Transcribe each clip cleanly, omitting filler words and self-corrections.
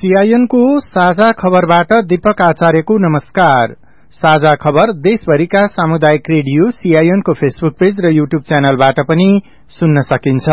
CIN को साझा खबरबाट दीपक आचार्यको नमस्कार। साझा खबर देशभरिका सामुदायिक रेडियो सीआईएन को फेसबुक पेज र युट्युब च्यानलबाट पनि सुन्न सकिन्छ।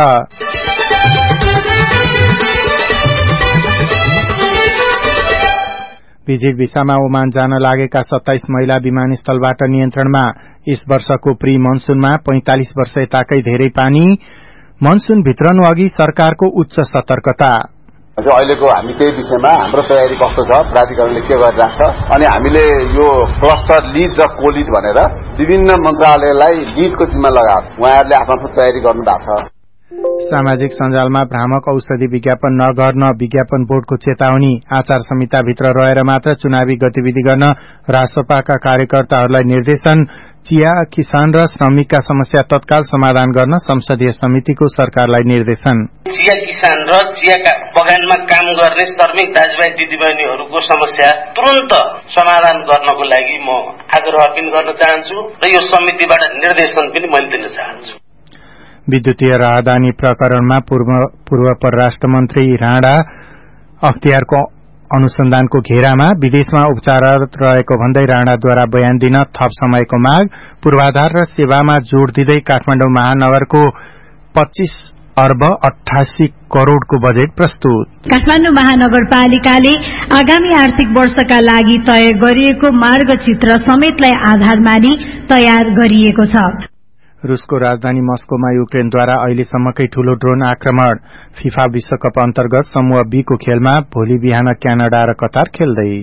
विजिट भिसामा ओमान जान लागेका 27 महिला विमानस्थलबाट नियन्त्रणमा। यस वर्षको प्री मनसूनमा 45 वर्ष यताकै धेरै पानी। मनसून भित्रनु अघि सरकारको उच्च सतर्कता। अहिलेको हामी त्यही विषयमा हाम्रो तयारी कस्तो छ, प्राधिकरणले के गरिरहेको छ, अनि हामीले यो क्लस्टर लिड र कोलिड भनेर विभिन्न मन्त्रालयलाई लिडको जिम्मा लगाएको छ। उहाँहरूले आफ्नो तयारी गर्नु भएको छ। सामाजिक सञ्जालमा भ्रामक औषधि विज्ञापन नगर्न विज्ञापन बोर्डको चेतावनी। आचार संहिताभित्र रहेर मात्र चुनावी गतिविधि गर्न रासपाका कार्यकर्ताहरूलाई निर्देशन। चिया किसान र श्रमिकका समस्या तत्काल समाधान गर्न संसदीय समितिको सरकारलाई निर्देशन। चिया किसान र चिया बगानमा काम गर्ने श्रमिक दाजुभाइ दिदीबहिनीहरूको समस्या तुरन्त समाधान गर्नको लागि म आग्रह पनि गर्न चाहन्छु र यो समितिबाट निर्देशन पनि मैले दिन चाहन्छु। विद्युतीय राहदानी प्रकरणमा पूर्व परराष्ट्र मन्त्री राणा अख्तियारको अनुसन्धानको घेरामा विदेशमा उपचाररत रहेको भन्दै राणाद्वारा बयान दिन थप समयको माग। पूर्वाधार र सेवामा जोड़ दिँदै काठमाडौँ महानगरको 25 अर्ब 88 करोड़को बजेट प्रस्तुत। काठमाडौँ महानगरपालिकाले आगामी आर्थिक वर्षका लागि तय गरिएको मार्गचित्र समेतलाई आधार मानी तयार गरिएको छ। रूसको राजधानी मस्कोमा युक्रेनद्वारा अहिलेसम्मकै ठूलो ड्रोन आक्रमण। फिफा विश्वकप अन्तर्गत समूह बी को खेलमा भोलि बिहान क्यानाडा र कतार खेल्दै।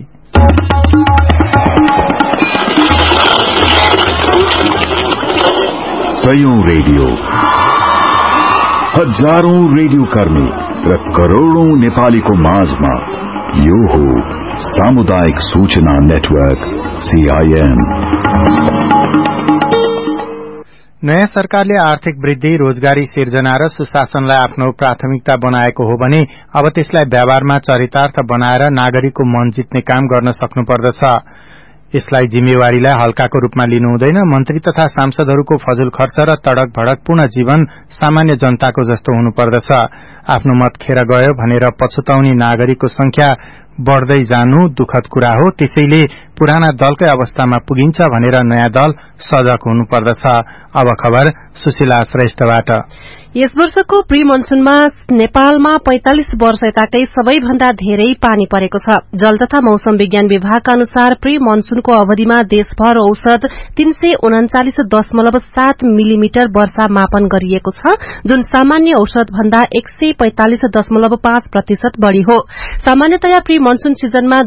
सयौं रेडियो, हजारौं रेडियो कर्मी र करोड़ौं नेपालीको माझमा यो हो सामुदायिक सूचना नेटवर्क सीआईएन। नयाँ सरकारले आर्थिक वृद्धि, रोजगारी सिर्जना र सुशासनलाई आफ्नो प्राथमिकता बनाएको हो भने अब त्यसलाई व्यवहारमा चरितार्थ बनाएर नागरिकको मन जित्ने काम गर्न सक्नुपर्दछ। यसलाई जिम्मेवारीलाई हल्काको रूपमा लिनु हुँदैन। मन्त्री तथा सांसदहरूको फजुल खर्च र तडक भडकपूर्ण जीवन सामान्य जनताको जस्तो हुनुपर्दछ। आफ्नो मत खेर गयो भनेर पछुताउने नागरिकको संख्या बढ़दै जानु दुखद कुरा हो। त्यसैले पुराना दलकै अवस्थामा पुगिन्छ भनेर नयाँ दल सजग हुनुपर्दछ। अब खबर सुशीला श्रेष्ठबाट। यस वर्षको प्री मनसूनमा नेपालमा 45 वर्ष यताकै सबैभन्दा धेरै पानी परेको छ। जल तथा मौसम विज्ञान विभागका अनुसार प्री मनसूनको अवधिमा देशभर औसत 339.7 मिलिमिटर वर्षा मापन गरिएको छ, जुन सामान्य औसत भन्दा 145.5% बढ़ी हो। सामान्यतया प्री मनसून सिजनमा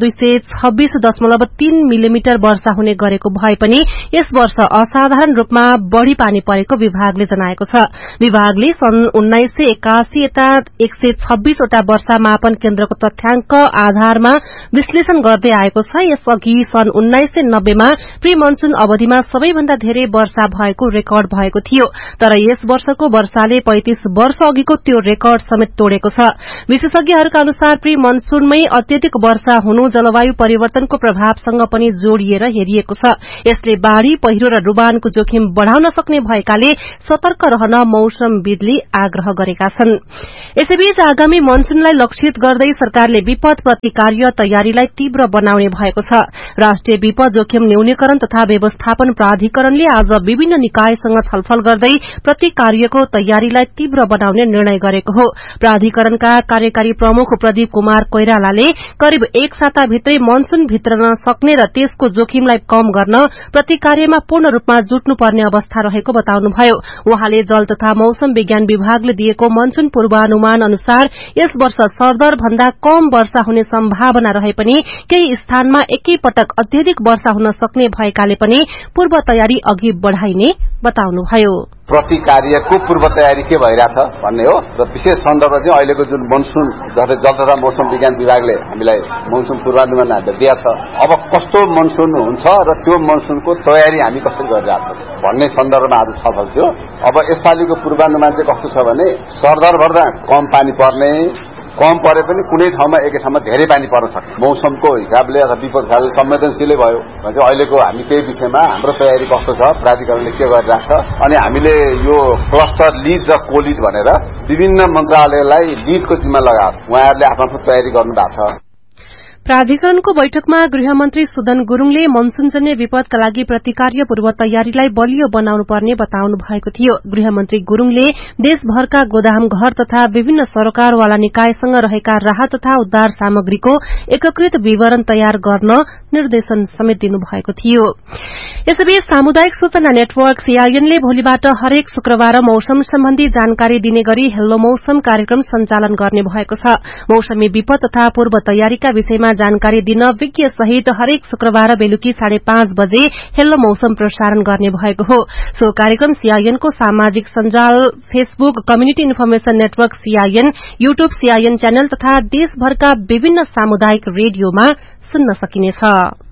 226.3 मिलिमिटर वर्षा हुने गरेको भए पनि यस वर्ष असाधारण रूपमा बढ़ी पानी परेको विभागले जनाएको छ। विभागले सन् 1981 यता 126 वटा वर्षा मापन केन्द्रको तथ्याङ्क आधारमा विश्लेषण गर्दै आएको छ। यसअघि सन् 1990 मा प्री मनसून अवधिमा सबैभन्दा धेरै वर्षा भएको रेकर्ड भएको थियो, तर यस वर्षको वर्षाले 35 वर्ष अघिको त्यो रेकर्ड समेत तोडेको छ। विशेषज्ञहरूका अनुसार प्री मनसूनमै अत्यधिक वर्षा हुनु जलवायु परिवर्तनको प्रभावसँग पनि जोडिएर हेरिएको छ। यसले बाढ़ी, पहिरो र रुबानको जोखिम बढ़ाउन सक्ने भएकाले सतर्क रहन मौसमविदले आग्रह गरेका छन्। यसैबीच आगामी मनसूनलाई लक्षित गर्दै सरकारले विपद प्रतिकार्य तयारीलाई तीव्र बनाउने भएको छ। राष्ट्रिय विपद जोखिम न्यूनीकरण तथा व्यवस्थापन प्राधिकरणले आज विभिन्न निकायसँग छलफल गर्दै प्रतिकार्यको तयारीलाई तीव्र बनाउने निर्णय गरेको हो। प्राधिकरणका कार्यकारी प्रमुख प्रदीप कुमार कोइरालाले करिब एक साताभित्रै मनसून भित्रन सक्ने र त्यसको जोखिमलाई कम गर्न प्रतिकार्यमा पूर्ण रूपमा जुट्नुपर्ने अवस्था रहेको बताउनुभयो। उहाँले जल तथा मौसम विज्ञान विभागले दिएको मनसून पूर्वानुमान अनुसार यस वर्ष सरदर भन्दा कम वर्षा हुने सम्भावना रहे पनि केही स्थानमा एकैपटक अत्यधिक वर्षा हुन सक्ने भएकाले पनि पूर्व तयारी अघि बढ़ाइने बताउनुभयो। प्रतिकार्यको पूर्व तयारी के भइरहेछ भन्ने हो र विशेष सन्दर्भ चाहिँ अहिलेको जुन मनसून जल तथा मौसम विज्ञान विभागले हामीलाई मनसून पूर्वानुमान दिएको छ, अब कस्तो मनसून हुन्छ र त्यो मनसूनको तयारी हामी कसरी गरिरहेछौँ भन्ने सन्दर्भमा आज छलफल थियो। अब यसपालिको पूर्वानुमान चाहिँ कस्तो छ भने सरदरभन्दा कम पानी पर्ने, कम परे पनि कुनै ठाउँमा एकै ठाउँमा धेरै पानी पर्न सक्छ। मौसमको हिसाबले अथवा विपद हिसाबले संवेदनशीलै भयो भने चाहिँ अहिलेको हामी त्यही विषयमा हाम्रो तयारी कस्तो छ, प्राधिकरणले के गरिरहेछ, अनि हामीले यो क्लस्टर लिड र कोलिड भनेर विभिन्न मन्त्रालयलाई लिडको जिम्मा लगाएको छ। उहाँहरूले आफ्नो तयारी गर्नु भएको छ। प्राधिकरणको बैठकमा गृहमन्त्री सुदन गुरूङले मनसूनजन्य विपदका लागि प्रतिकार्य पूर्व तयारीलाई बलियो बनाउनु पर्ने बताउनु भएको थियो। गृहमन्त्री गुरूङले देशभरका गोदाम घर तथा विभिन्न सरकारवाला निकायसँग रहेका राहत तथा उद्धार सामग्रीको एकीकृत विवरण तयार गर्न निर्देशन समेत दिनुभएको थियो। यसैबीच सामुदायिक सूचना नेटवर्क सीआईएनले भोलिबाट हरेक शुक्रबार मौसम सम्बन्धी जानकारी दिने गरी हेलो मौसम कार्यक्रम सञ्चालन गर्ने भएको छ। मौसमी विपद तथा पूर्व तयारीका विषयमा जानकारी दिन विज्ञ सहित हरेक शुक्रबार बेलुकी 5:30 बजे हेलो मौसम प्रसारण गर्ने भएको हो। सो कार्यक्रम सीआईएनको सामाजिक सञ्जाल Facebook community information network CIN, YouTube CIN channel तथा देशभरका विभिन्न सामुदायिक रेडियोमा सुन्न सकिनेछ।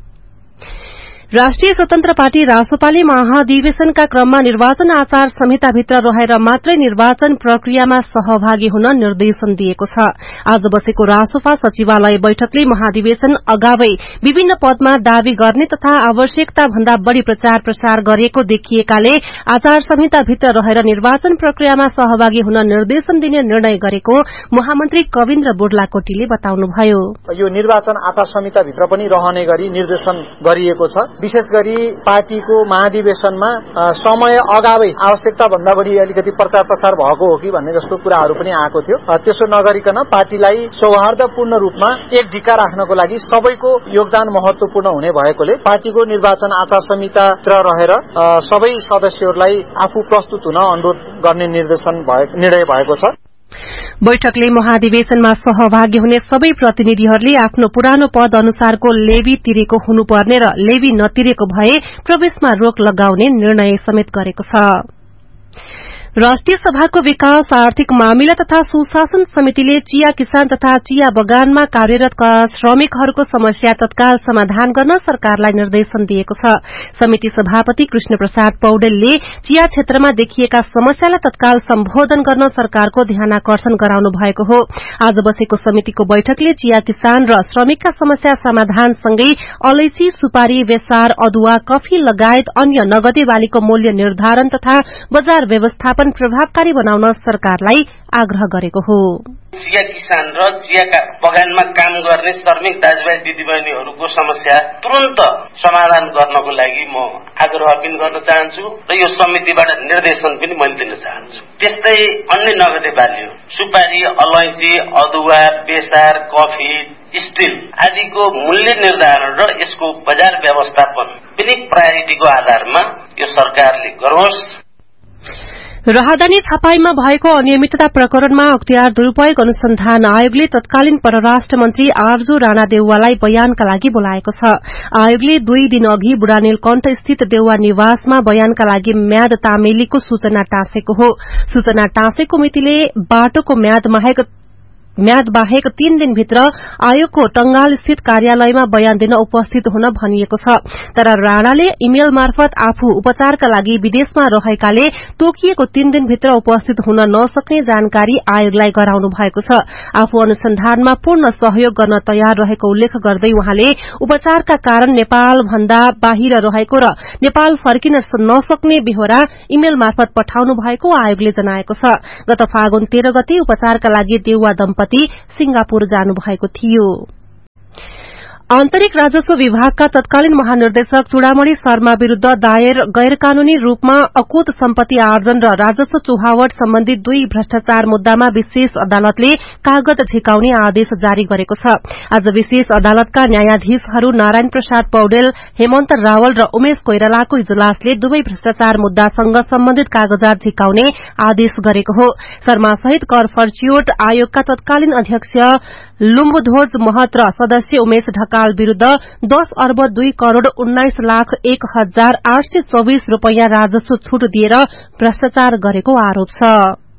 राष्ट्रिय स्वतन्त्र पार्टी रासोपाले महाधिवेशनका क्रममा निर्वाचन आचार संहिताभित्र रहेर मात्रै निर्वाचन प्रक्रियामा सहभागी हुन निर्देशन दिएको छ। आज बसेको रासोपा सचिवालय बैठकले महाधिवेशन अगावै विभिन्न पदमा दावी गर्ने तथा आवश्यकता भन्दा बढ़ी प्रचार प्रसार गरिएको देखिएकाले आचार संहिताभित्र रहेर निर्वाचन प्रक्रियामा सहभागी हुन निर्देशन दिने निर्णय गरेको महामन्त्री कविन्द्र बुर्लाकोटीले बताउनुभयो। यो निर्वाचन आचार संहिताभित्र पनि रहने गरी निर्देशन गरिएको छ। विशेष गरी पार्टीको महाधिवेशनमा समय अगावै आवश्यकता भन्दा बढ़ी अलिकति प्रचार प्रसार भएको हो कि भन्ने जस्तो कुराहरू पनि आएको थियो। त्यसो नगरिकन पार्टीलाई सौहार्दपूर्ण रूपमा एक ढिक्का राख्नको लागि सबैको योगदान महत्वपूर्ण हुने भएकोले पार्टीको निर्वाचन आचार संहिताभित्र रहेर सबै सदस्यहरूलाई आफू प्रस्तुत हुन अनुरोध गर्ने निर्णय भएको छ। बैठकले महाधिवेशनमा सहभागी हुने सबै प्रतिनिधिहरूले आफ्नो पुरानो पद अनुसारको लेवी तिरेको हुनुपर्ने र लेवी नतिरेको भए प्रवेशमा रोक लगाउने निर्णय समेत गरेको छ। राष्ट्रिय सभाको विकास आर्थिक मामिला तथा सुशासन समितिले चिया किसान तथा चिया बगानमा कार्यरत श्रमिकहरूको समस्या तत्काल समाधान गर्न सरकारलाई निर्देशन दिएको छ। समिति सभापति कृष्ण प्रसाद पौडेलले चिया क्षेत्रमा देखिएका समस्यालाई तत्काल सम्बोधन गर्न सरकारको ध्यानाकर्षण गराउनु भएको हो। आज बसेको समितिको बैठकले चिया किसान र श्रमिकका समस्या समाधानसँगै अलैची, सुपारी, बेसार, अदुवा, कफी लगायत अन्य नगदे बालीको मूल्य निर्धारण तथा बजार व्यवस्थापन प्रभावकारी बनाउन सरकारलाई आग्रह गरेको हो। चिया किसान र चियाका बगानमा काम गर्ने श्रमिक दाजुभाइ दिदीबहिनीहरूको समस्या तुरन्त समाधान गर्नको लागि म आग्रह पनि गर्न चाहन्छु र यो समितिबाट निर्देशन पनि मैले दिन चाहन्छु। त्यस्तै अन्य नगदे बाली हो, सुपारी, अलैची, अदुवा, बेसार, कफी, स्टिल आदिको मूल्य निर्धारण र यसको बजार व्यवस्थापन पनि प्रायोरिटीको आधारमा यो सरकारले गरोस्। राहदानी छापाईमा भएको अनियमितता प्रकरणमा अख्तियार दुरूपयोग अनुसन्धान आयोगले तत्कालीन परराष्ट्र मन्त्री आर्जु राणा देउवालाई बयानका लागि बोलाएको छ। आयोगले 2 दिन अघि बुढानीलकण्ठ स्थित देउवा निवासमा बयानका लागि म्याद तामेलीको सूचना टाँसेको हो। सूचना टाँसेको मितिले बाटोको म्याद बाहेक 3 दिनभित्र आयोगको टंगाल स्थित कार्यालयमा बयान दिन उपस्थित हुन भनिएको छ। तर राणाले इमेल मार्फत आफू उपचारका लागि विदेशमा रहेकाले तोकिएको 3 दिनभित्र उपस्थित हुन नसक्ने जानकारी आयोगलाई गराउनु भएको छ। आफू अनुसन्धानमा पूर्ण सहयोग गर्न तयार रहेको उल्लेख गर्दै उहाँले उपचारका कारण नेपाल भन्दा बाहिर रहेको र नेपाल फर्किन नसक्ने बेहोरा इमेल मार्फत पठाउनु भएको आयोगले जनाएको छ। गत फागुन 13 गते उपचारका लागि देउवा दम्पति सिंगापुर जानु भएको थियो। आन्तरिक राजस्व विभागका तत्कालीन महानिर्देशक चूड़ामणि शर्मा विरूद्ध दायर गैर कानूनी रूपमा अकुत सम्पत्ति आर्जन र राजस्व चुहावट सम्बन्धी 2 भ्रष्टाचार मुद्दामा विशेष अदालतले कागज झिकाउने आदेश जारी गरेको छ। आज विशेष अदालतका न्यायाधीशहरू नारायण प्रसाद पौडेल, हेमन्त रावल र उमेश कोइरालाको इजलासले दुवै भ्रष्टाचार मुद्दासँग सम्बन्धित कागजात झिकाउने आदेश गरेको हो। शर्मा सहित कर फर्च्यूट आयोगका तत्कालीन अध्यक्ष लुम्बुध्वज महत र सदस्य उमेश ढकाल विरूद्ध 10 अर्ब 2 करोड़ 19 लाख 1,824 रूपैयाँ राजस्व छूट दिएर भ्रष्टाचार गरेको आरोप छ।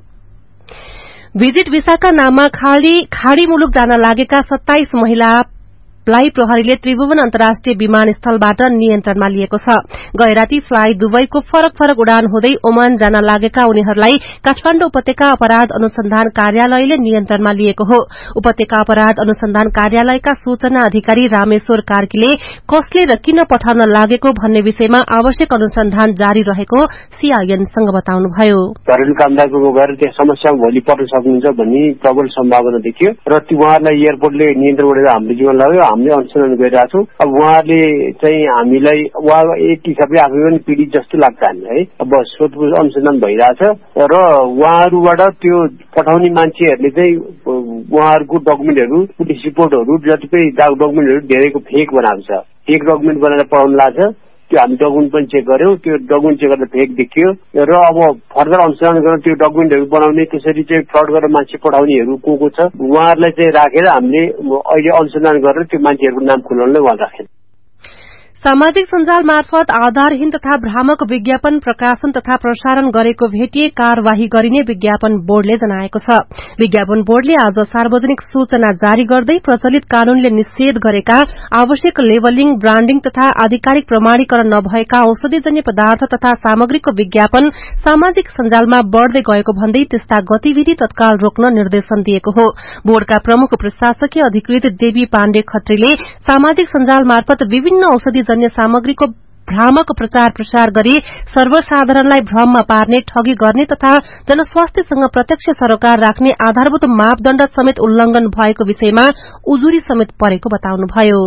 भिजिट भिसाका नाममा खाड़ी मुलुक जान लागेका 27 महिलालाई प्रहरीले त्रिभुवन अन्तर्राष्ट्रिय विमानस्थलबाट नियन्त्रणमा लिएको छ। गैराती फ्लाई दुबईको फरक फरक उडान हुँदै ओमान जान लागेका उनीहरूलाई काठमाडौँ उपत्यका अपराध अनुसन्धान कार्यालयले नियन्त्रणमा लिएको हो। उपत्यका अपराध अनुसन्धान कार्यालयका सूचना अधिकारी रामेश्वर कार्कीले कसले र किन पठाउन लागेको भन्ने विषयमा आवश्यक अनुसन्धान जारी रहेको सीआईएनसँग बताउनुभयो। घरेलु कामदारको गएर त्यहाँ समस्या भोलि पर्न सक्नुहुन्छ भन्ने प्रबल सम्भावना देखियो र उहाँहरूलाई एयरपोर्टले नियन्त्रण गरेर हाम्रो जीवन लाग्यो। हामीले अनुसन्धान गरिरहेका छौँ। अब उहाँले चाहिँ हामीलाई उहाँ एक हिसाबले आफै पनि पीडित जस्तो लाग्छ हामीलाई है। अब सोधपुछ अनुसन्धान भइरहेछ र उहाँहरूबाट त्यो पठाउने मान्छेहरूले चाहिँ उहाँहरूको डकुमेन्टहरू पुलिस रिपोर्टहरू जतिपय डकुमेन्टहरू धेरैको फेक बनाएको छ। फेक डकुमेन्ट बनाएर पठाउनु लाग्छ। त्यो हामी डकुमेन्ट पनि चेक गर्यौं। त्यो डकुमेन्ट चेक गर्दा फेक देखियो र अब फर्दर अनुसन्धान गरेर त्यो डकुमेन्टहरू बनाउने त्यसरी चाहिँ फ्रड गरेर मान्छे पठाउनेहरू को छ उहाँहरूलाई चाहिँ राखेर हामीले अहिले अनुसन्धान गरेर त्यो मान्छेहरूको नाम खुलाउनलाई उहाँ राखेन। सामाजिक सञ्जाल मार्फत आधारहीन तथा भ्रामक विज्ञापन प्रकाशन तथा प्रसारण गरेको भेटिए कार्यवाही गरिने विज्ञापन बोर्डले जनाएको छ। विज्ञापन बोर्डले आज सार्वजनिक सूचना जारी गर्दै प्रचलित कानूनले निषेध गरेका आवश्यक लेबलिङ, ब्रान्डिङ तथा आधिकारिक प्रमाणीकरण नभएका औषधिजन्य पदार्थ तथा सामग्रीको विज्ञापन सामाजिक सञ्जालमा बढ़दै गएको भन्दै त्यस्ता गतिविधि तत्काल रोक्न निर्देशन दिएको हो। बोर्डका प्रमुख प्रशासकीय अधिकृत देवी पाण्डे खत्रीले सामाजिक सञ्जाल मार्फत विभिन्न औषधि सामग्रीको भ्रामक प्रचार प्रसार गरी सर्वसाधारणलाई भ्रममा पार्ने, ठगी गर्ने तथा जनस्वास्थ्यसँग प्रत्यक्ष सरोकार राख्ने आधारभूत मापदण्ड समेत उल्लंघन भएको विषयमा उजुरी समेत परेको बताउनुभयो।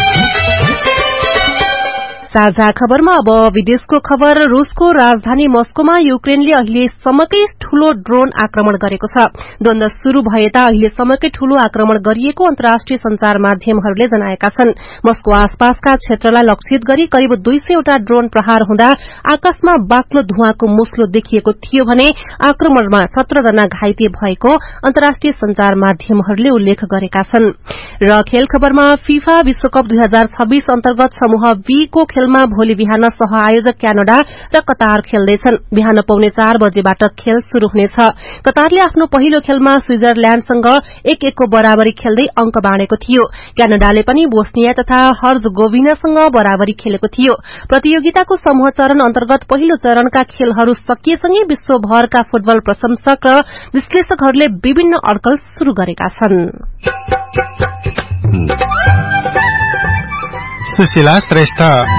साझा खबरमा अब विदेशको खबर। रूसको राजधानी मस्कोमा युक्रेनले अहिलेसम्मकै ठूलो ड्रोन आक्रमण गरेको छ। द्वन्द्व शुरू भए ता अहिलेसम्मकै ठूलो आक्रमण गरिएको अन्तर्राष्ट्रिय संचार माध्यमहरूले जनाएका छन्। मस्को आसपासका क्षेत्रलाई लक्षित गरी करिब 200 वटा ड्रोन प्रहार हुँदा आकाशमा बाक्लो धुवाँको मुस्लो देखिएको थियो भने आक्रमणमा 17 जना घाइते भएको अन्तर्राष्ट्रिय संचार माध्यमहरूले उल्लेख गरेका छन्। र खेल खबरमा फिफा विश्वकप 2026 अन्तर्गत समूह बी को खेलमा भोलि बिहान सह आयोजक क्यानाडा र कतार खेल्दैछन्। बिहान 4:45 बजेबाट खेल शुरू हुनेछ। कतारले आफ्नो पहिलो खेलमा स्विजरल्याण्डसँग 1-1 को बराबरी खेल्दै अंक बाँडेको थियो। क्यानाडाले पनि बोस्निया तथा हर्जगोभिनासँग बराबरी खेलेको थियो। प्रतियोगिताको समूह चरण अन्तर्गत पहिलो चरणका खेलहरू सकिएसँगै विश्वभरका फुटबल प्रशंसक र विश्लेषकहरूले विभिन्न अड्कल शुरू गरेका छन्। सुशीला श्रेष्ठ।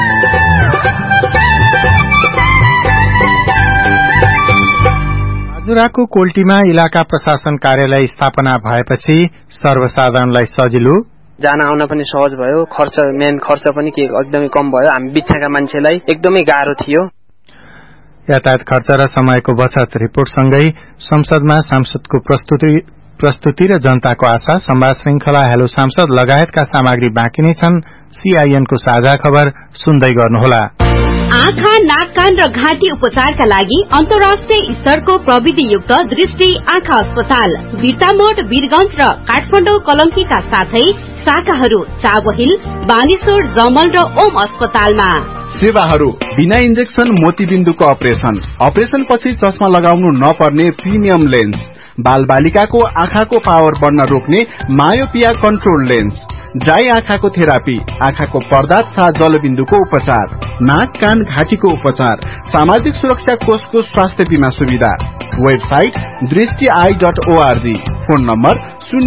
बाजुराको कोल्टीमा इलाका प्रशासन कार्यालय स्थापना भएपछि सर्वसाधारणलाई सजिलो, जान आउन पनि सहज भयो। मेन खर्च पनि एकदमै कम भयो। हामी बिच्छाका मान्छेलाई एकदमै गाह्रो थियो। यातायात खर्च र समयको बचत रिपोर्टसँगै संसदमा सांसदको प्रस्तुति र जनताको आशा, संवाद श्रृंखला हेलो सांसद लगायतका सामग्री बाँकी नै छन्। सीआईएन को साझा खबर सुन्दै गर्नुहोला। आँखा, नाक, कान र घाँटी उपचारका लागि अन्तर्राष्ट्रिय स्तरको प्रविधियुक्त दृष्टि आँखा अस्पताल बिर्तामोड, वीरगंज र काठमाडौँ कलंकीका साथै शाखाहरू चाबहिल, बानेश्वर, जमल र ओम अस्पतालमा। सेवाहरू बिना इन्जेक्सन मोतीबिन्दुको अपरेशन पछि चस्मा लगाउनु नपर्ने प्रिमियम लेन्स, बाल बालिकाको आँखाको पावर बढ्न रोक्ने मायोपिया कन्ट्रोल लेन्स, ड्राई आँखाको थेरापी, आँखाको पर्दा तथा जलबिन्दुको उपचार, नाक, कान, घाँटीको उपचार, सामाजिक सुरक्षा कोषको स्वास्थ्य बीमा सुविधा। वेबसाइट दृष्टि.org। Phone number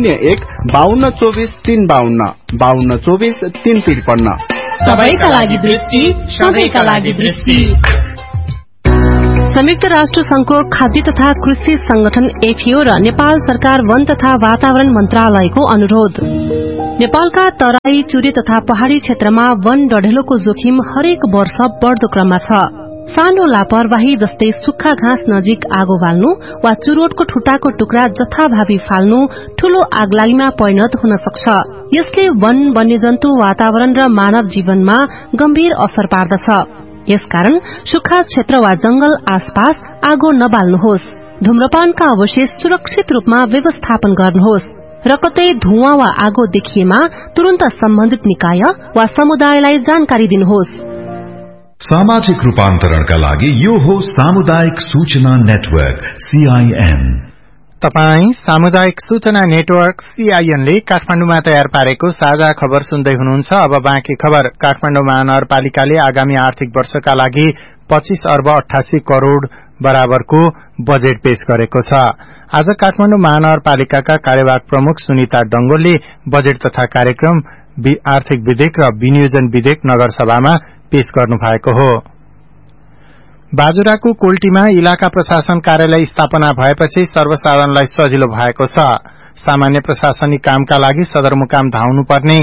01-5224-352, 5224-353। सबैका लागि दृष्टि, सबैका लागि दृष्टि। संयुक्त राष्ट्र संघको खाद्य तथा कृषि संगठन एफएओ र नेपाल सरकार वन तथा वातावरण मन्त्रालयको अनुरोध। नेपालका तराई, चुरे तथा पहाड़ी क्षेत्रमा वन डढेलोको जोखिम हरेक वर्ष बढ़दो क्रममा छ। सानो लापरवाही जस्तै सुक्खा घाँस नजिक आगो बाल्नु वा चुरोटको ठुटाको टुक्रा जथाभावी फाल्नु ठूलो आगलागीमा परिणत हुन सक्छ। यसले वन, वन्यजन्तु, वातावरण र मानव जीवनमा गम्भीर असर पार्दछ। यसकारण सुक्खा क्षेत्र वा जंगल आसपास आगो नबाल्नुहोस्। धूम्रपानका अवशेष सुरक्षित रूपमा व्यवस्थापन गर्नुहोस् र कतै धुवाँ वा आगो देखिएमा तुरन्त सम्बन्धित निकाय वा समुदायलाई जानकारी दिनुहोस्। सामाजिक रूपान्तरणका लागि यो हो सामुदायिक सूचना नेटवर्क सीआईएन। तपाई सामुदायिक सूचना नेटवर्क सीआईएन ले काठमाडौँमा तयार पारेको साझा खबर सुन्दै हुनुहुन्छ। अब बाँकी खबर। काठमाडौँ महानगरपालिकाले आगामी आर्थिक वर्षका लागि 25 अर्ब 88 करोड़ बराबरको बजेट पेश गरेको छ। आज काठमाडौँ महानगरपालिकाका कार्यवाहक प्रमुख सुनिता डंगोलले बजेट तथा कार्यक्रम, आर्थिक विधेयक र विनियोजन विधेयक नगरसभामा पेश गर्नु भएको हो। बाजुराको कोल्टीमा इलाका प्रशासन कार्यालय स्थापना भएपछि सर्वसाधारणलाई सजिलो भएको छ। सामान्य प्रशासनिक कामका लागि सदरमुकाम धाउनुपर्ने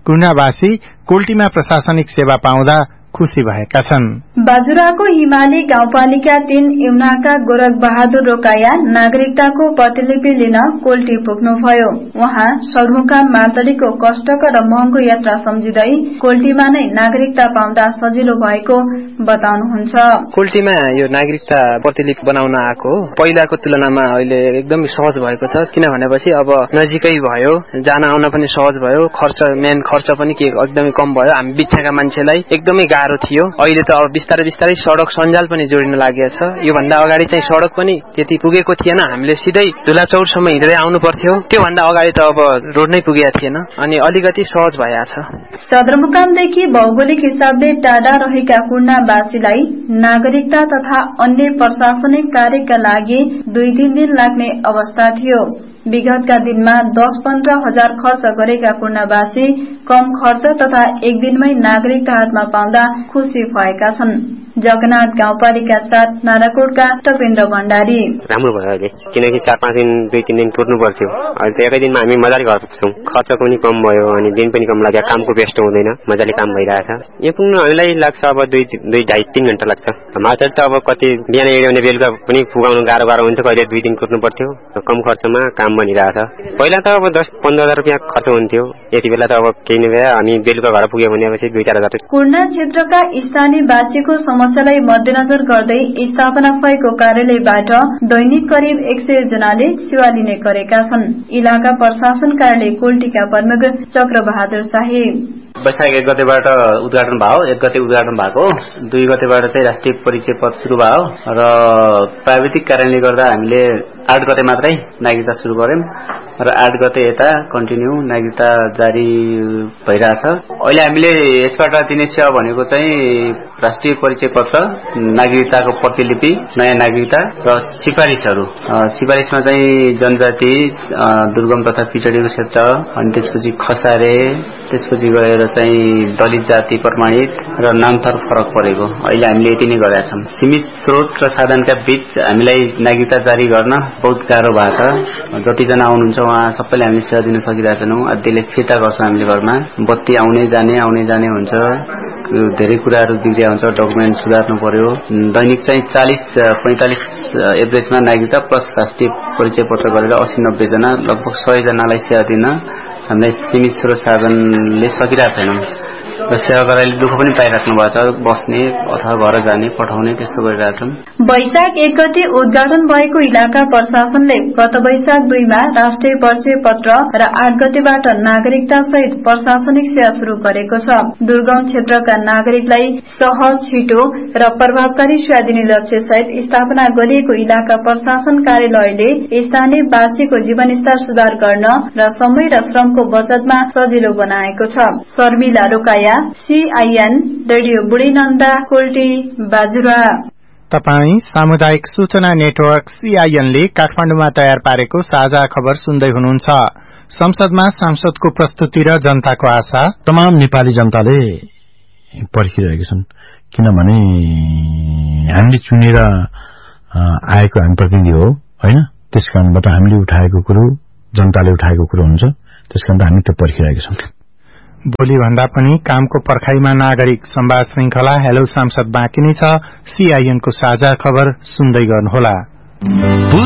कुर्नावासी कोल्टीमा प्रशासनिक सेवा पाउँदा खुशी भएका छन्। बाजुराको हिमाली गाउँपालिका 3 इउनाका गोरख बहादुर रोकाया नागरिकताको प्रतिलिपि लिन कोल्टी पुग्नुभयो। उहाँ सदरमुकाम मालतडीको कष्टकर र महँगो यात्रा सम्झिँदै कोल्टीमा नै नागरिकता पाउँदा सजिलो भएको बताउनुहुन्छ। कोल्टीमा यो नागरिकता प्रतिलिपि बनाउन आएको पहिलाको तुलनामा अहिले एकदमै सहज भएको छ, किनभनेपछि अब नजिकै भयो, जान आउन पनि सहज भयो, मेन खर्च पनि एकदमै कम भयो। हामी बिच्छाका मान्छेलाई एकदमै गाह्रो थियो। अहिले त अब बिस्तारै बिस्तारै सडक सञ्जाल पनि जोडिन लागेको छ। यो भन्दा अगाडि चाहिँ सडक पनि त्यति पुगेको थिएन, हामीले सिधै धुलाचौरसम्म हिँड्दै आउनु पर्थ्यो। त्यो भन्दा अगाडि त अब रोड नै पुगेको थिएन, अनि अलिकति सहज भएछ। सदरमुकामदेखि भौगोलिक हिसाबले टाढा रहेका कुर्नावासीलाई नागरिकता तथा अन्य प्रशासनिक कार्यका लागि 2-3 दिन लाग्ने अवस्था थियो। विगतका दिनमा 10-15 हजार खर्च गरेका कुर्नावासी कम खर्च तथा एक दिनमै नागरिकता हातमा पाउँदा खुशी भएका छन्। जगन्नाथ गाउँपालिका 4 नाराकोटका टपेन्द्र भण्डारी राम्रो भयो अहिले, किनकि 4-5 दिन 2-3 दिन कुर्नु पर्थ्यो। अहिले त एकै दिनमा हामी मजाले घर पुग्छौं, खर्च पनि कम भयो अनि दिन पनि कम लाग्यो, कामको व्यस्त हुँदैन, मजाले काम भइरहेछ। यो पुग्नु हामीलाई लाग्छ अब 2-2.5-3 घण्टा लाग्छ। मात्र त अब कति बिहान हिँड्यो बेलुका पनि पुगाउनु गाह्रो हुन्थ्यो, कहिले 2 दिन कुर्नु पर्थ्यो। कम खर्चमा काम बनिरहेछ। पहिला त अब 10-15 हजार रुपियाँ खर्च हुन्थ्यो, यति बेला त अब केही नभए हामी बेलुका घर पुग्यो भनेपछि 2-4 हजार। कुर्ना क्षेत्रका स्थानीयवासीको समस्यालाई मध्यनजर गर्दै स्थापना भएको कार्यालयबाट दैनिक करिब 100 जनाले सेवा लिने गरेका छन्। इलाका प्रशासन कार्यालय कोल्टीका प्रमुख चक्रबहादुर शाही वैशाख 1 गतेबाट उद्घाटन भयो, 1 गते उद्घाटन भएको, 2 गतेबाट चाहिँ राष्ट्रिय परिचय पत्र सुरु भयो र प्राविधिक कारणले गर्दा हामीले 8 गते मात्रै नागरिकता सुरु गर्यौं र 8 गते यता कन्टिन्यू नागरिकता जारी भइरहेछ। अहिले हामीले यसबाट दिने सेवा भनेको चाहिँ राष्ट्रिय परिचय पत्र, नागरिकताको प्रतिलिपि, नयाँ नागरिकता र सिफारिसहरू। सिफारिसमा चाहिँ जनजाति, दुर्गम तथा पिछडिएको क्षेत्र, अनि त्यसपछि खसारे, त्यसपछि गएर चाहिँ दलित जाति प्रमाणित र नामथर फरक परेको। अहिले हामीले यति नै गरेका छौं। सीमित स्रोत र साधनका बीच हामीलाई नागरिकता जारी गर्न बहुत गाह्रो भएको छ। जतिजना आउनुहुन्छ उहाँ सबैले हामीले सेवा दिन सकिरहेका छैनौं। अध्ययले फिर्ता गर्छौं हामीले घरमा, बत्ती आउने जाने हुन्छ, धेरै कुराहरू बिग्रिया हुन्छ, डकुमेन्ट सुधार्नु पर्यो। दैनिक चाहिँ 40-45 एभरेजमा नागरिकता प्लस राष्ट्रिय परिचय पत्र गरेर 80-90 जना लगभग 100 जनालाई सेवा दिन हामीलाई सीमित स्रोत साधनले सकिरहेका छैनौं र सेवाकर्ताले दुःख पनि पाइराख्नु भएको छ, बस्ने अथवा घर जाने पठाउने त्यस्तो गरिरहेछन्। वैशाख 1 गते उद्घाटन भएको इलाका प्रशासनले गत वैशाख 2 मा राष्ट्रिय परिचय पत्र र 8 गतेबाट नागरिकता सहित प्रशासनिक सेवा शुरू गरेको छ। दुर्गम क्षेत्रका नागरिकलाई सहज, छिटो र प्रभावकारी सेवा दिने लक्ष्य सहित स्थापना गरिएको इलाका प्रशासन कार्यालयले स्थानीयवासीको जीवनस्तर सुधार गर्न र समय र श्रमको बचतमा सजिलो बनाएको छ। शर्मिला रोकाया, CIN रेडियो बुढीनन्दा, कोल्टी, बाजुरा। तपाई सामुदायिक सूचना नेटवर्क CIN ले काठमाडौँमा तयार पारेको साझा खबर सुन्दै हुनुहुन्छ। संसदमा सांसदको प्रस्तुति र जनताको आशा। तमाम नेपाली जनताले पर्खिरहेका छन्, किनभने हामीले चुनेर आएको हामी प्रतिनिधि हो हैन, त्यसकारणबाट हामीले उठाएको कुरो जनताले उठाएको कुरो हुन्छ, त्यसकारण हामी त्यो पर्खिरहेका छौं। भोलि भन्दा पनि कामको पर्खाइमा नागरिक संवाद श्रृंखला हेलो सांसद बाँकी नै छ। CIN को साझा खबर सुन्दै गर्नुहोला।